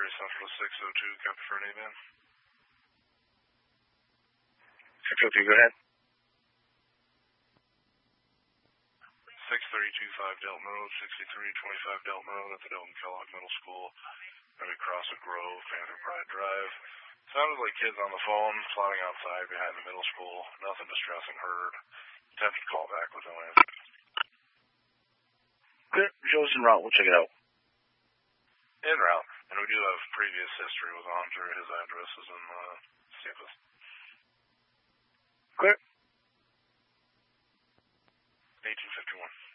area central to 602, copy for an A-man. 602, go ahead. 6325 Delton Road, 6325 Delton Road at the Delton Kellogg Middle School. Maybe across a grove, Panther Pride Drive. Sounded like kids on the phone, plotting outside behind the middle school. Nothing distressing heard. Attempted call back with no answer. Good. Joe's en route. We'll check it out. En route. And we do have previous history with Andre. His address is in Cephas. Clear. 1851.